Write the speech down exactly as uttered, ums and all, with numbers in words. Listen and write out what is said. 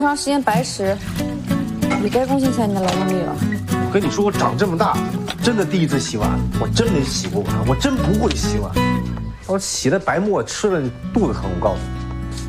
多长时间白吃，你该贡献一下你的劳动力了。 我跟你说，我长这么大，真的第一次洗碗，我真没洗过碗，我真不会洗碗。我洗的白沫吃了，肚子疼，我告诉你。